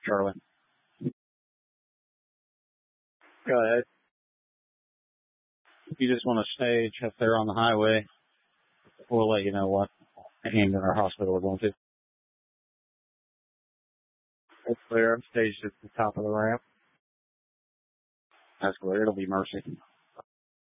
Charlie. Go ahead. If you just want to stage up there on the highway, we'll let you know what ambulance or hospital we're going to. It's clear. I'm staged at the top of the ramp. That's clear. It'll be Mercy.